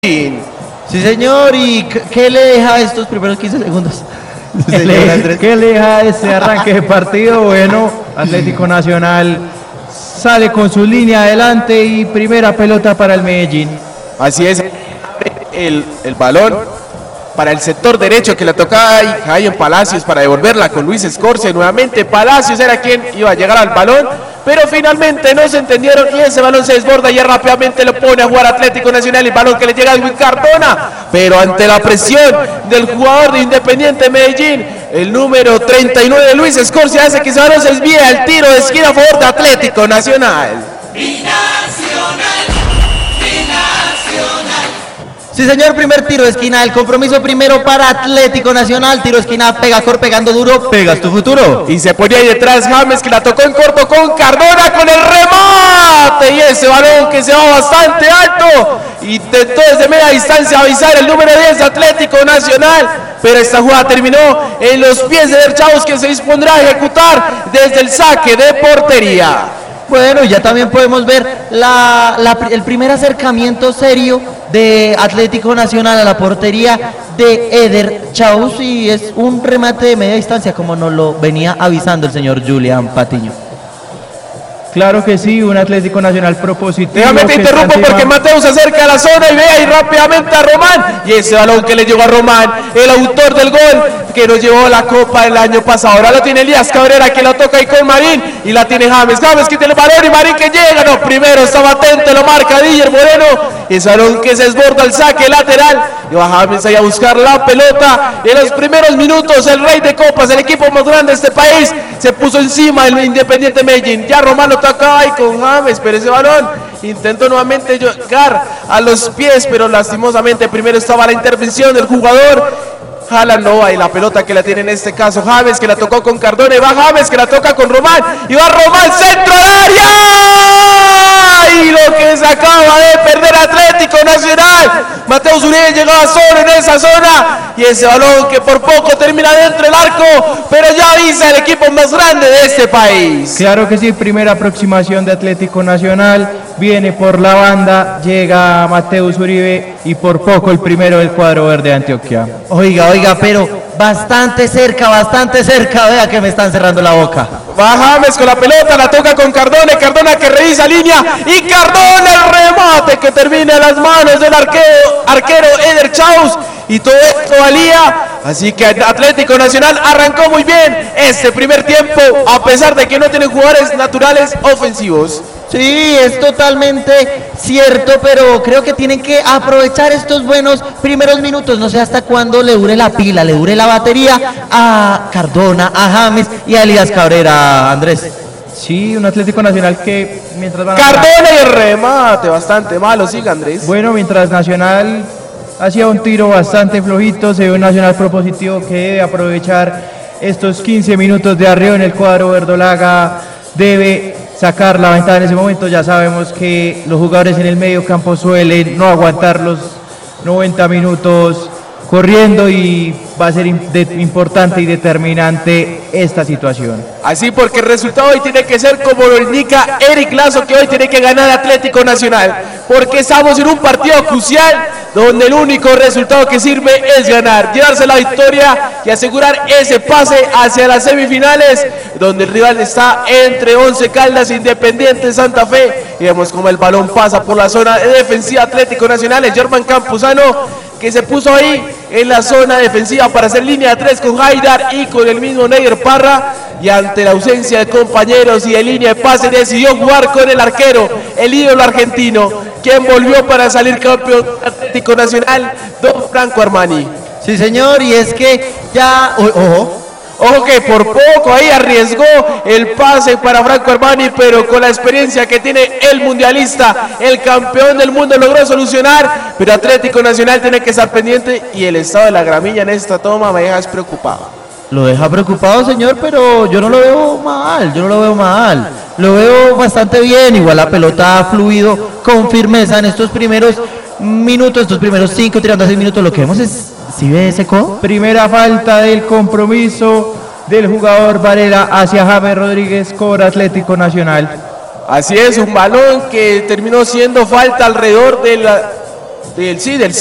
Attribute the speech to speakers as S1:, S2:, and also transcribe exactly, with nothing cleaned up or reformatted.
S1: Sí, señor, ¿y qué le deja estos primeros quince segundos?
S2: ¿Qué le, ¿Qué le deja este arranque de partido? Bueno, Atlético Nacional sale con su línea adelante y primera pelota para el Medellín.
S3: Así es, el, el balón para el sector derecho que le tocaba a Jaime Palacios para devolverla con Luis Escorce. Nuevamente Palacios era quien iba a llegar al balón, pero finalmente no se entendieron y ese balón se desborda y rápidamente lo pone a jugar Atlético Nacional. El balón que le llega a Edwin Cardona, pero ante la presión del jugador de Independiente Medellín, el número treinta y nueve de Luis Escorce hace que ese balón se desvíe al tiro de esquina a favor de Atlético Nacional.
S1: Sí, señor, primer tiro de esquina, el compromiso primero para Atlético Nacional, tiro de esquina, Pegacor pegando duro, pegas tu futuro.
S3: Y se ponía ahí detrás James, que la tocó en corto con Cardona con el remate, y ese balón que se va bastante alto, intentó desde media distancia avisar el número diez de Atlético Nacional, pero esta jugada terminó en los pies de Der Chavos, que se dispondrá a ejecutar desde el saque de portería.
S1: Bueno, ya también podemos ver la, la, el primer acercamiento serio de Atlético Nacional a la portería de Eder Chaus, y es un remate de media distancia como nos lo venía avisando el señor Julián Patiño.
S2: Claro que sí, un Atlético Nacional propositivo.
S3: Déjame te interrumpo porque Mateo se acerca a la zona y ve ahí rápidamente a Román. Y ese balón que le llegó a Román, el autor del gol que nos llevó la Copa el año pasado. Ahora lo tiene Elías Cabrera, que la toca ahí con Marín. Y la tiene James. James que tiene el balón y Marín que llega. No, primero estaba atento, lo marca Diller Moreno. Ese balón que se desborda el saque lateral. Y va James ahí a buscar la pelota. En los primeros minutos, el rey de copas, el equipo más grande de este país, se puso encima del Independiente Medellín. Ya Román lo toca ahí con James, pero ese balón intentó nuevamente llegar a los pies, pero lastimosamente primero estaba la intervención del jugador. Jala Nova y la pelota que la tiene en este caso James, que la tocó con Cardona, y va James que la toca con Román, y va Román, centro de área, y lo que se acaba de perder Atlético Nacional. Mateo Uribe llegaba solo en esa zona, y ese balón que por poco termina dentro del arco, pero ya avisa el equipo más grande de este país.
S2: Claro que sí, primera aproximación de Atlético Nacional, viene por la banda, llega Mateo Uribe y por poco el primero del cuadro verde de Antioquia.
S1: Oiga, oiga, pero bastante cerca, bastante cerca, vea que me están cerrando la boca.
S3: Va James con la pelota, la toca con Cardona, Cardona que revisa línea, y Cardona el remate que termina en las manos del arquero, arquero Eder Chaus, y todo esto valía, así que Atlético Nacional arrancó muy bien este primer tiempo, a pesar de que no tienen jugadores naturales ofensivos.
S1: Sí, es totalmente cierto, pero creo que tienen que aprovechar estos buenos primeros minutos, no sé hasta cuándo le dure la pila, le dure la batería a Cardona, a James y a Elías Cabrera, Andrés.
S2: Sí, un Atlético Nacional que mientras van a
S3: Cardona y el remate, bastante malo, siga Andrés.
S2: Bueno, mientras Nacional hacía un tiro bastante flojito, se ve un Nacional propositivo que debe aprovechar estos quince minutos de arreo en el cuadro verdolaga, debe sacar la ventaja en ese momento. Ya sabemos que los jugadores en el medio campo suelen no aguantar los noventa minutos corriendo, y va a ser importante y determinante esta situación.
S3: Así, porque el resultado hoy tiene que ser como lo indica Eric Lazo, que hoy tiene que ganar Atlético Nacional, porque estamos en un partido crucial donde el único resultado que sirve es ganar, llevarse la victoria y asegurar ese pase hacia las semifinales, donde el rival está entre Once Caldas e Independiente Santa Fe, y vemos como el balón pasa por la zona defensiva Atlético Nacional. Es Germán Campuzano que se puso ahí en la zona defensiva para hacer línea de tres con Haidar y con el mismo Neider Parra, y ante la ausencia de compañeros y de línea de pase decidió jugar con el arquero, el ídolo argentino, quien volvió para salir campeón Atlético Nacional, don Franco Armani.
S1: Sí, señor, y es que ya, ojo,
S3: Ojo que por poco ahí arriesgó el pase para Franco Armani, pero con la experiencia que tiene el mundialista, el campeón del mundo, logró solucionar, pero Atlético Nacional tiene que estar pendiente, y el estado de la gramilla en esta toma me deja despreocupado.
S1: Lo deja preocupado, señor, pero yo no lo veo mal, yo no lo veo mal, lo veo bastante bien. Igual la pelota ha fluido con firmeza en estos primeros minutos, estos primeros cinco, tirando a seis minutos. Lo que vemos es, ¿sí ve ese co?
S2: Primera falta del compromiso del jugador Varela hacia James Rodríguez, cobra Atlético Nacional.
S3: Así es, un balón que terminó siendo falta alrededor de la del sí, del